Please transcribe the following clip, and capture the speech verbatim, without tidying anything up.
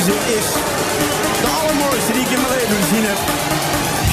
deze is de allermooiste die ik in mijn leven gezien heb.